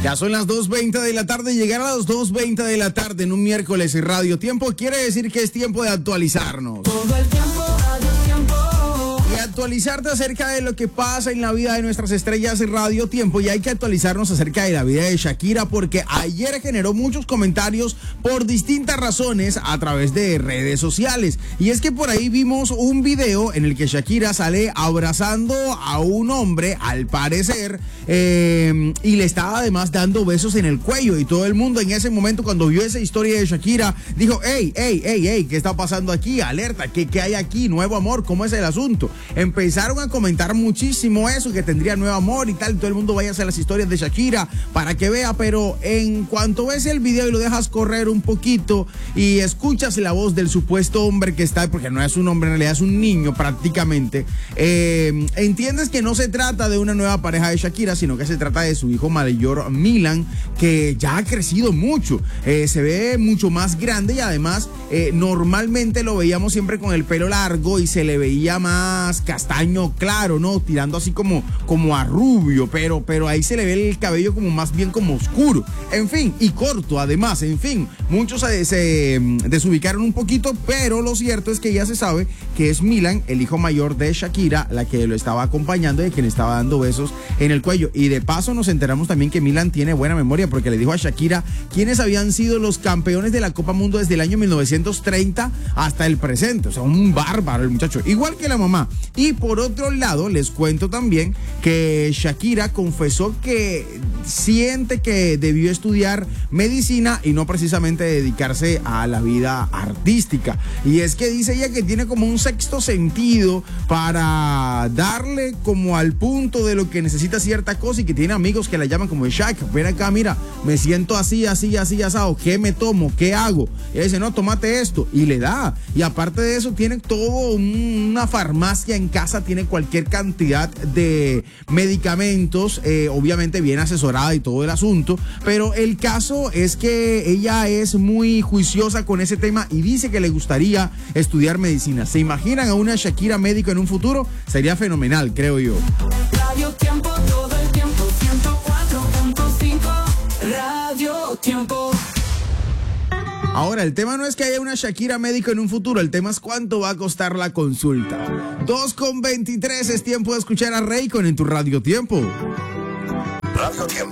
Ya son las 2:20 de la tarde. Llegar a las 2:20 de la tarde en un miércoles en Radio Tiempo quiere decir que es tiempo de actualizarnos. Todo el tiempo, Radio Tiempo. Y actualizarte acerca de lo que pasa en la vida de nuestras estrellas en Radio Tiempo. Y hay que actualizarnos acerca de la vida de Shakira, porque ayer generó muchos comentarios por distintas razones a través de redes sociales. Y es que por ahí vimos un video en el que Shakira sale abrazando a un hombre, al parecer, y le estaba además dando besos en el cuello. Y todo el mundo en ese momento, cuando vio esa historia de Shakira, dijo: ¡Ey, qué está pasando aquí! Alerta, ¿qué hay aquí? Nuevo amor, ¿cómo es el asunto? Empezaron a comentar muchísimo eso, que tendría nuevo amor y tal. Todo el mundo vaya a hacer las historias de Shakira para que vea. Pero en cuanto ves el video y lo dejas correr un poquito y escuchas la voz del supuesto hombre que está, porque no es un hombre, en realidad es un niño prácticamente, entiendes que no se trata de una nueva pareja de Shakira, sino que se trata de su hijo mayor, Milan, que ya ha crecido mucho, se ve mucho más grande y además normalmente lo veíamos siempre con el pelo largo y se le veía más castaño claro, ¿no? Tirando así como a rubio, pero ahí se le ve el cabello como más bien como oscuro, en fin, y corto además, en fin, muchos se desubicaron un poquito, pero lo cierto es que ya se sabe que es Milan, el hijo mayor de Shakira, la que lo estaba acompañando y que le estaba dando besos en el cuello. Y de paso nos enteramos también que Milan tiene buena memoria, porque le dijo a Shakira quiénes habían sido los campeones de la Copa Mundo desde el año 1930 hasta el presente. O sea, un bárbaro el muchacho, igual que la mamá. Y por otro lado, les cuento también que Shakira confesó que siente que debió estudiar medicina y no precisamente dedicarse a la vida artística. Y es que dice ella que tiene como un sexto sentido para darle como al punto de lo que necesita cierta cosa, y que tiene amigos que la llaman como: Shak, ven acá, mira, me siento así, asado, ¿qué me tomo? ¿Qué hago? Y ella dice: no, tómate esto, y le da. Y aparte de eso tiene todo una farmacia en casa, tiene cualquier cantidad de medicamentos, obviamente bien asesorada y todo el asunto, pero el caso es que ella es muy juiciosa con ese tema y dice que le gustaría estudiar medicina. ¿Se imaginan a una Shakira médico en un futuro? Sería fenomenal, creo yo. Radio Tiempo, todo el tiempo, 104.5. Radio Tiempo. Ahora, el tema no es que haya una Shakira médico en un futuro, el tema es cuánto va a costar la consulta. 2:23, es tiempo de escuchar a Raycon en tu Radio Tiempo. Radio Tiempo.